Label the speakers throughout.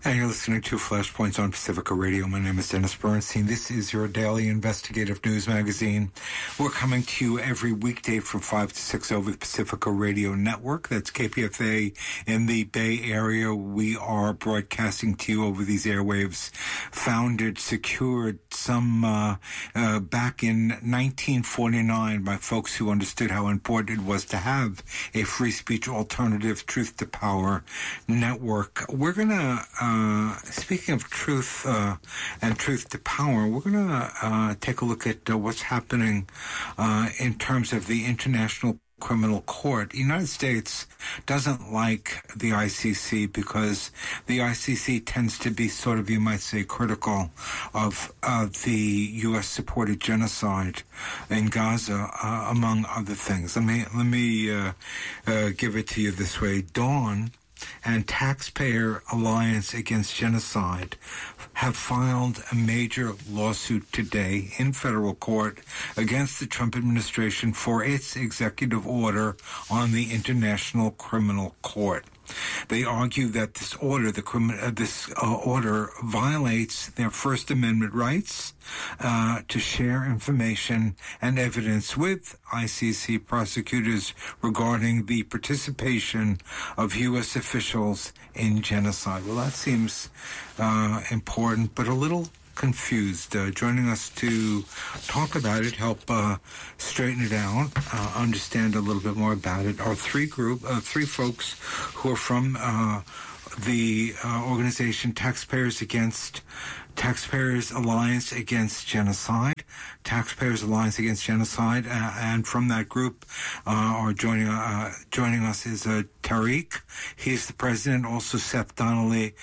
Speaker 1: And you're listening to Flashpoints on Pacifica Radio. My name is Dennis Bernstein. This is your daily investigative news magazine. We're coming to you every weekday from 5 to 6 over the Pacifica Radio Network. That's KPFA in the Bay Area. We are broadcasting to you over these airwaves, founded, secured back in 1949 by folks who understood how important it was to have a free speech alternative, truth to power network. We're going to speaking of truth and truth to power, we're going to take a look at what's happening in terms of the International Criminal Court. The United States doesn't like the ICC because the ICC tends to be sort of, you might say, critical of the U.S.-supported genocide in Gaza, among other things. Let me give it to you this way. Dawn and Taxpayer Alliance Against Genocide have filed a major lawsuit today in federal court against the Trump administration for its executive order on the International Criminal Court. They argue that this order, order violates their First Amendment rights to share information and evidence with ICC prosecutors regarding the participation of U.S. officials in genocide. Well, that seems important, but a little confused. Joining us to talk about it, help straighten it out, understand a little bit more about it, are three folks who are from the organization Taxpayers Alliance Against Genocide. Taxpayers Alliance Against Genocide, and from that group are joining us is Tariq. He's the president. Also Seth Donnelly,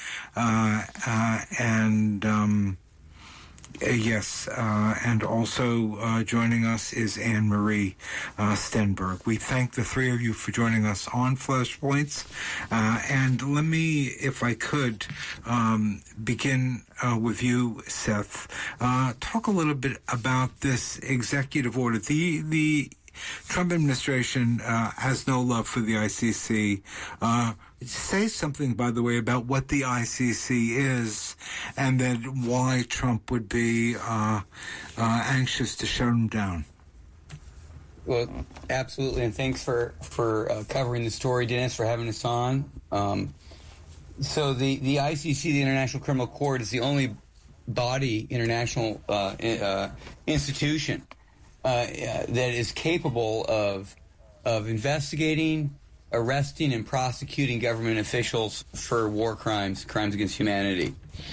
Speaker 1: and also joining us is Anne Marie Stenberg. We thank the three of you for joining us on Flashpoints. And let me, if I could, begin with you, Seth. Talk a little bit about this executive order. The Trump administration has no love for the ICC. Say something, by the way, about what the ICC is, and then why Trump would be anxious to shut them down.
Speaker 2: Well, absolutely, and thanks for covering the story, Dennis, for having us on. So the ICC, the International Criminal Court, is the only body, international institution that is capable of investigating, arresting, and prosecuting government officials for war crimes against humanity.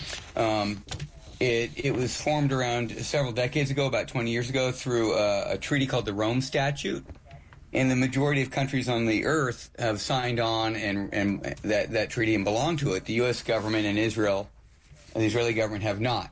Speaker 2: It was formed around several decades ago, about 20 years ago, through a treaty called the Rome Statute, and the majority of countries on the earth have signed on and that treaty and belong to it. The U.S. government and Israel, and the Israeli government, have not.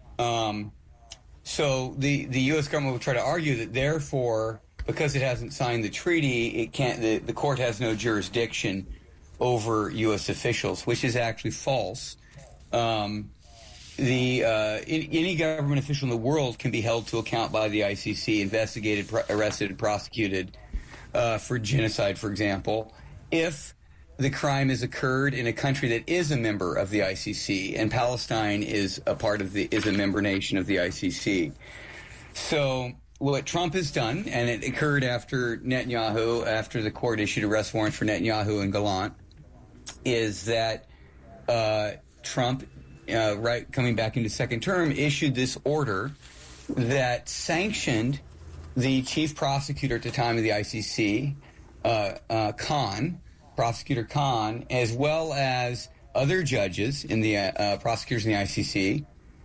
Speaker 2: So the U.S. government will try to argue that, therefore, because it hasn't signed the treaty, it can't. The court has no jurisdiction over U.S. officials, which is actually false. Any government official in the world can be held to account by the ICC, investigated, arrested, and prosecuted for genocide, for example, if the crime has occurred in a country that is a member of the ICC, and Palestine is a member nation of the ICC. So what Trump has done, and it occurred after the court issued arrest warrants for Netanyahu and Gallant, is that Trump, coming back into second term, issued this order that sanctioned the chief prosecutor at the time of the ICC, Prosecutor Khan, as well as other judges in the prosecutors in the ICC,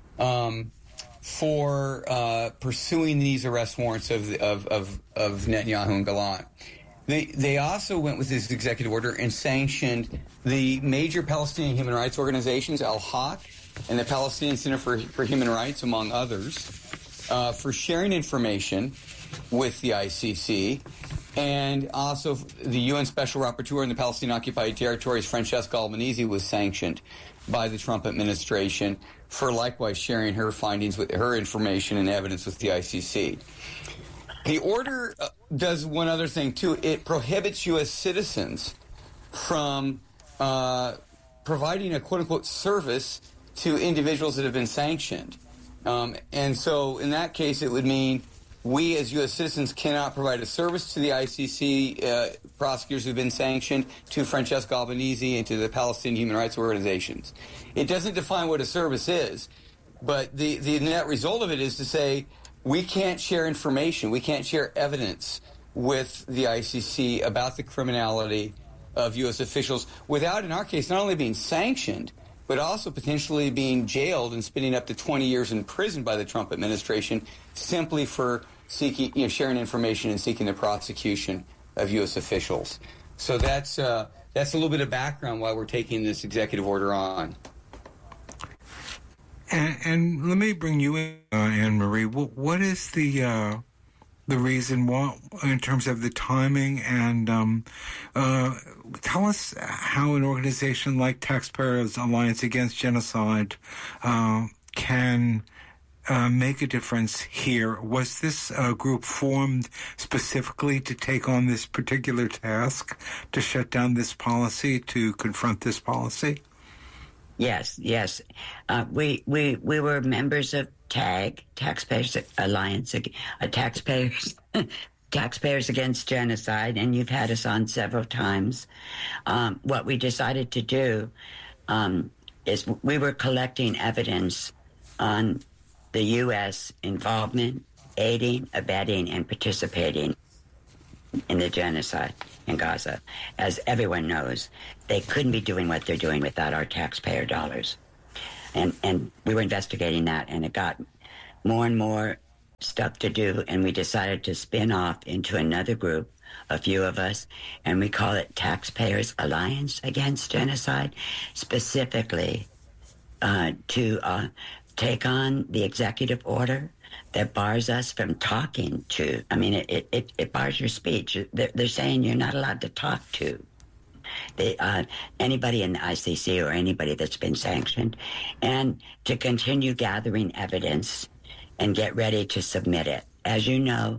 Speaker 2: for pursuing these arrest warrants of Netanyahu and Gallant. They also went with this executive order and sanctioned the major Palestinian human rights organizations, Al-Haq and the Palestinian Center for Human Rights, among others, for sharing information with the ICC. And also the UN Special Rapporteur in the Palestinian-occupied territories, Francesca Albanese, was sanctioned by the Trump administration for likewise sharing her findings, with her information and evidence with the ICC. The order does one other thing, too. It prohibits U.S. citizens from providing a quote-unquote service to individuals that have been sanctioned. And so in that case, it would mean we as U.S. citizens cannot provide a service to the ICC prosecutors who've been sanctioned, to Francesco Albanese, and to the Palestinian human rights organizations. It doesn't define what a service is, but the net result of it is to say we can't share information, we can't share evidence with the ICC about the criminality of U.S. officials without, in our case, not only being sanctioned, but also potentially being jailed and spending up to 20 years in prison by the Trump administration simply for seeking, sharing information and seeking the prosecution of U.S. officials. So that's a little bit of background why we're taking this executive order on.
Speaker 1: And let me bring you in, Anne-Marie. What is the reason, in terms of the timing, and tell us how an organization like Taxpayers Alliance Against Genocide can make a difference here? Was this group formed specifically to take on this particular task, to shut down this policy, to confront this policy?
Speaker 3: Yes. We were members of TAG, Taxpayers Alliance, Taxpayers Against Genocide, and you've had us on several times. What we decided to do is we were collecting evidence on the U.S. involvement, aiding, abetting, and participating in the genocide in Gaza. As everyone knows, they couldn't be doing what they're doing without our taxpayer dollars. And we were investigating that, and it got more and more stuff to do, and we decided to spin off into another group, a few of us, and we call it Taxpayers Alliance Against Genocide, specifically to take on the executive order that bars us from talking to. I mean, it bars your speech. They're saying you're not allowed to talk to anybody in the ICC or anybody that's been sanctioned, and to continue gathering evidence and get ready to submit it. As you know,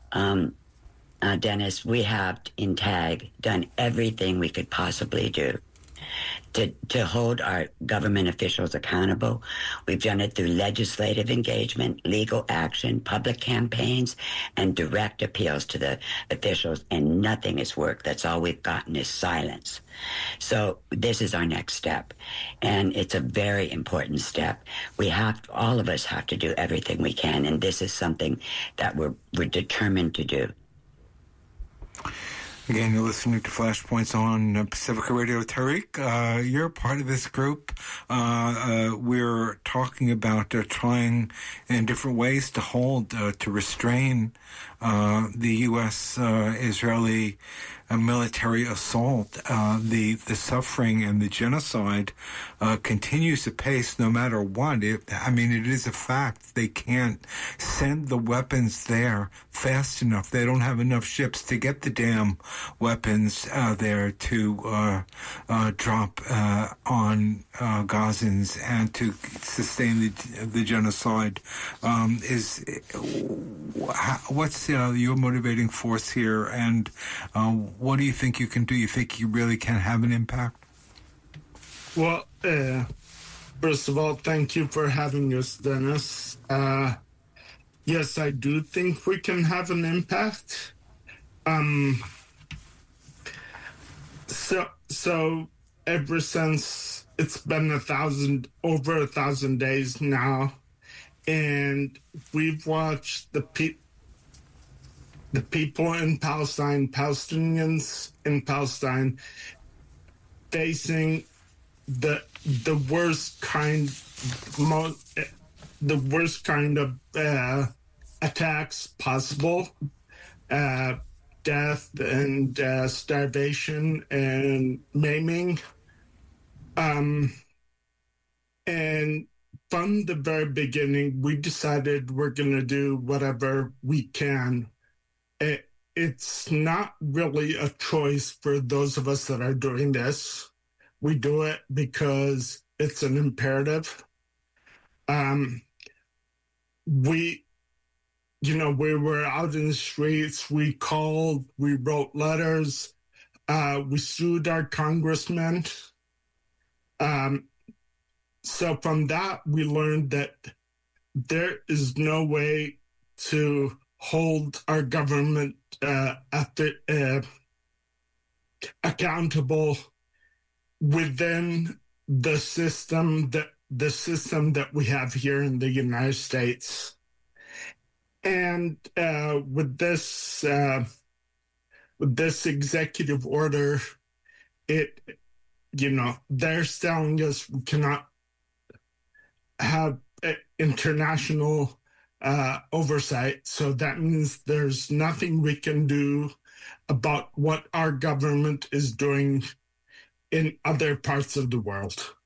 Speaker 3: Dennis, we have in TAG done everything we could possibly do to hold our government officials accountable. We've done it through legislative engagement, legal action, public campaigns, and direct appeals to the officials, and nothing has worked. That's all we've gotten is silence. So this is our next step, and it's a very important step. All of us have to do everything we can, and this is something that we're determined to do.
Speaker 1: Again, you're listening to Flashpoints on Pacifica Radio. Tariq, you're part of this group. We're talking about trying in different ways to hold, to restrain the U.S. Israeli military assault. The suffering and the genocide continues apace no matter what. It is a fact. They can't send the weapons there fast enough. They don't have enough ships to get the damn weapons there to drop on Gazans and to sustain the genocide. What's your motivating force here, and what do you think you can do? You think you really can have an impact?
Speaker 4: Well, first of all, thank you for having us, Dennis. Yes, I do think we can have an impact. So ever since it's been over 1,000 days now, and we've watched the people in Palestine, Palestinians in Palestine, facing the worst kind of attacks possible, death and starvation and maiming, and from the very beginning, we decided we're going to do whatever we can. It's not really a choice for those of us that are doing this. We do it because it's an imperative. We were out in the streets, we called, we wrote letters, we sued our congressmen. So from that, we learned that there is no way to hold our government accountable within the system that we have here in the United States. And with this executive order, they're telling us we cannot have international oversight. So that means there's nothing we can do about what our government is doing in other parts of the world.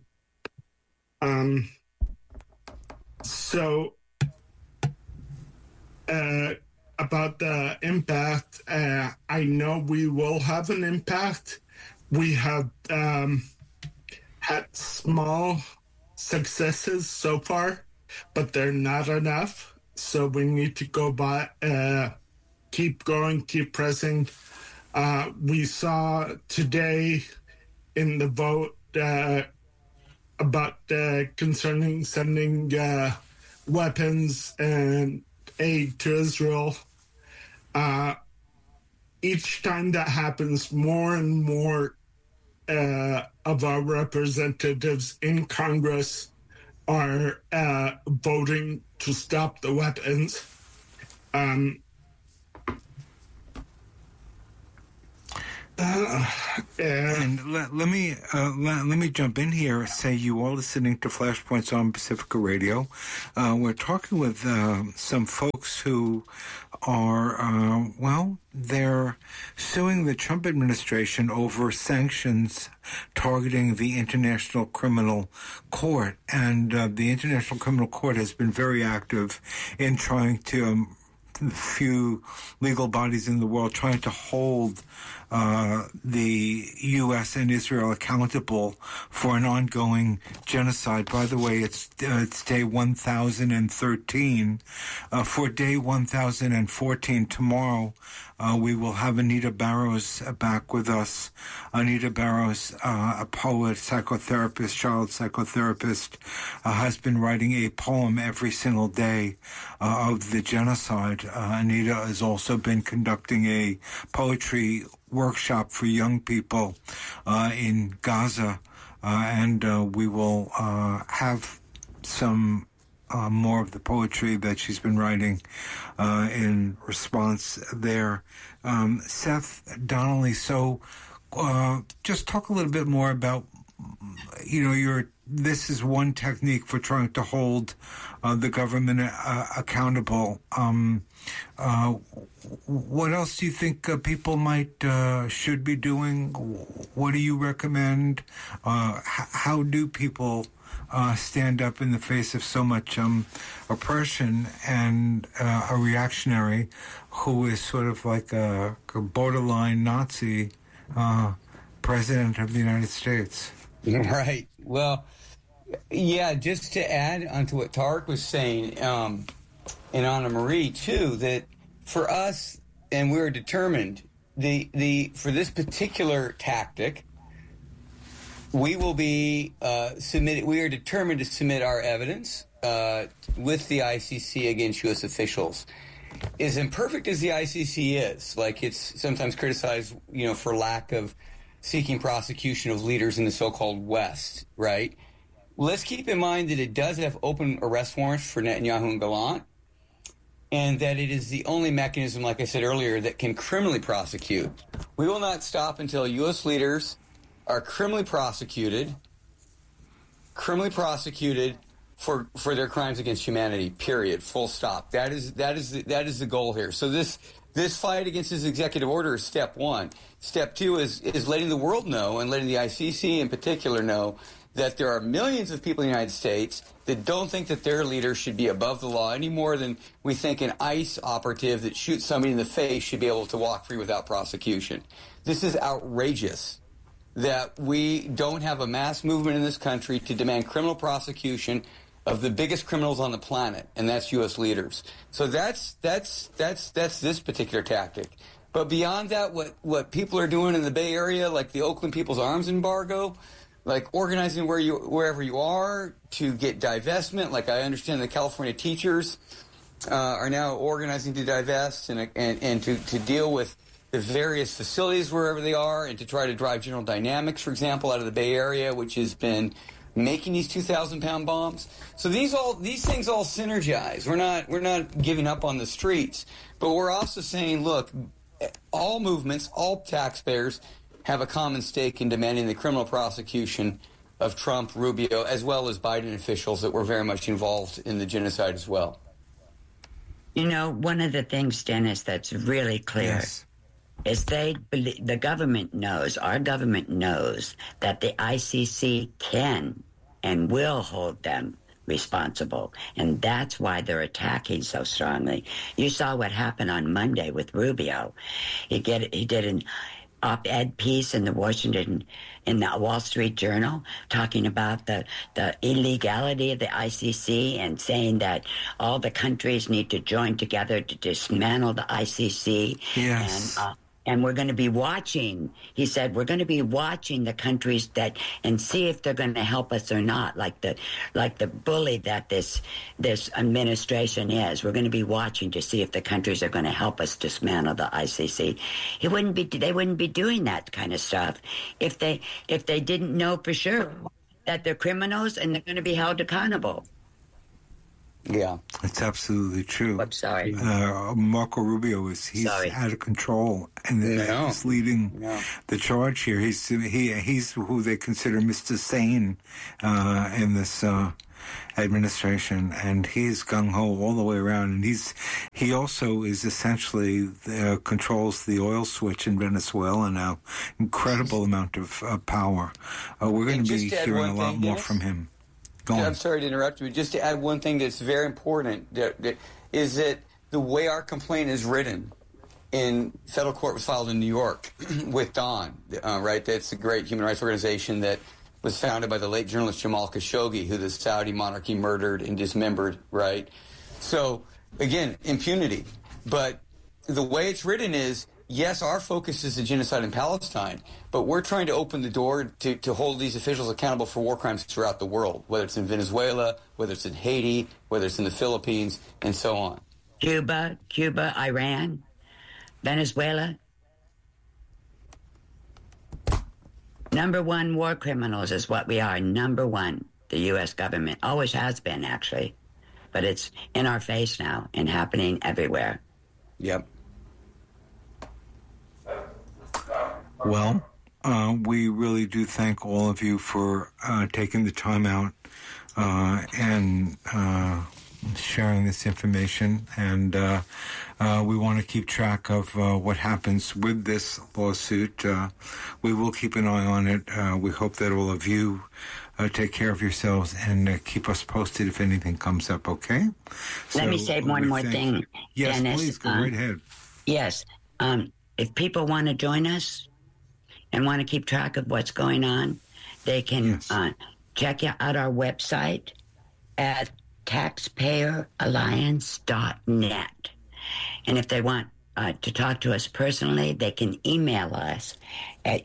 Speaker 4: About the impact, I know we will have an impact. We have had small successes so far, but they're not enough. So we need to go by, keep going, keep pressing. We saw today in the vote about concerning sending weapons and aid to Israel. Each time that happens, more and more of our representatives in Congress are voting to stop the weapons.
Speaker 1: And let me jump in here. Say you are listening to Flashpoints on Pacifica Radio. We're talking with some folks who are they're suing the Trump administration over sanctions targeting the International Criminal Court, and the International Criminal Court has been very active in trying to. Few legal bodies in the world trying to hold the U.S. and Israel accountable for an ongoing genocide. By the way, it's day 1013. For day 1014 tomorrow, we will have Anita Barrows back with us. Anita Barrows, a poet, psychotherapist, child psychotherapist, has been writing a poem every single day of the genocide. Anita has also been conducting a poetry workshop for young people in Gaza, and we will have some more of the poetry that she's been writing in response there. Seth Donnelly, so just talk a little bit more about, this is one technique for trying to hold the government accountable. What else do you think people should be doing? What do you recommend? How do people stand up in the face of so much oppression and a reactionary who is sort of like a borderline Nazi president of the United States?
Speaker 2: Right. Well, yeah, just to add onto what Tarek was saying, and Anna Marie too, that for us, and we're determined, for this particular tactic, we will be submitted. We are determined to submit our evidence with the ICC against U.S. officials. As imperfect as the ICC is, like it's sometimes criticized, for lack of seeking prosecution of leaders in the so-called West, right? Let's keep in mind that it does have open arrest warrants for Netanyahu and Gallant, and that it is the only mechanism, like I said earlier, that can criminally prosecute. We will not stop until U.S. leaders are criminally prosecuted for their crimes against humanity, period, full stop. That is the goal here. So this fight against this executive order is step one. Step two is letting the world know, and letting the ICC in particular know, that there are millions of people in the United States that don't think that their leader should be above the law any more than we think an ICE operative that shoots somebody in the face should be able to walk free without prosecution. This is outrageous that we don't have a mass movement in this country to demand criminal prosecution of the biggest criminals on the planet, and that's U.S. leaders. So that's this particular tactic. But beyond that, what people are doing in the Bay Area, like the Oakland People's Arms embargo, like organizing wherever you are to get divestment. Like I understand the California teachers are now organizing to divest and to deal with the various facilities wherever they are, and to try to drive General Dynamics, for example, out of the Bay Area, which has been making these 2,000-pound bombs. So these things all synergize. We're not giving up on the streets, but we're also saying, look, all movements, all taxpayers have a common stake in demanding the criminal prosecution of Trump, Rubio, as well as Biden officials that were very much involved in the genocide as well.
Speaker 3: You know, one of the things, Dennis, that's really clear.
Speaker 1: Yes.
Speaker 3: Is the government knows, our government knows that the ICC can and will hold them responsible. And that's why they're attacking so strongly. You saw what happened on Monday with Rubio. He did an op-ed piece in the Wall Street Journal talking about the illegality of the ICC and saying that all the countries need to join together to dismantle the ICC.
Speaker 1: Yes.
Speaker 3: And we're going to be watching, he said, we're going to be watching the countries and see if they're going to help us or not, like the bully that this administration is. We're going to be watching to see if the countries are going to help us dismantle the ICC. They wouldn't be doing that kind of stuff if they didn't know for sure that they're criminals and they're going to be held accountable.
Speaker 2: Yeah,
Speaker 1: it's absolutely true.
Speaker 3: I'm sorry.
Speaker 1: Marco Rubio he's out of control, and he's leading the charge here. He's who they consider Mr. Sane in this administration, and he's gung ho all the way around. And he also is essentially controls the oil switch in Venezuela now. Incredible amount of power. We're going to be hearing a lot more from him.
Speaker 2: I'm sorry to interrupt you, but just to add one thing that's very important, is that the way our complaint is written in federal court was filed in New York with Dawn, right? That's a great human rights organization that was founded by the late journalist Jamal Khashoggi, who the Saudi monarchy murdered and dismembered, right? So, again, impunity. But the way it's written is, yes, our focus is the genocide in Palestine, but we're trying to open the door to hold these officials accountable for war crimes throughout the world, whether it's in Venezuela, whether it's in Haiti, whether it's in the Philippines, and so on.
Speaker 3: Cuba, Iran, Venezuela. Number one war criminals is what we are. Number one, the U.S. government. Always has been, actually. But it's in our face now and happening everywhere.
Speaker 2: Yep.
Speaker 1: Well, we really do thank all of you for taking the time out and sharing this information. And we want to keep track of what happens with this lawsuit. We will keep an eye on it. We hope that all of you take care of yourselves and keep us posted if anything comes up, okay?
Speaker 3: Let me say one more thing,
Speaker 1: yes,
Speaker 3: Dennis.
Speaker 1: Please, go right ahead.
Speaker 3: Yes. If people want to join us and want to keep track of what's going on, they can check out our website at taxpayeralliance.net. And if they want to talk to us personally, they can email us at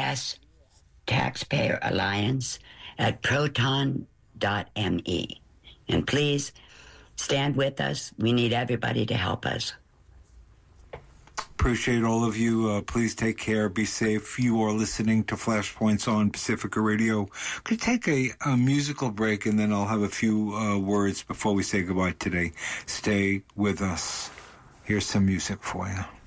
Speaker 3: ustaxpayeralliance@proton.me. And please stand with us. We need everybody to help us.
Speaker 1: Appreciate all of you. Please take care. Be safe. You are listening to Flashpoints on Pacifica Radio. Could take a musical break, and then I'll have a few words before we say goodbye today. Stay with us. Here's some music for you.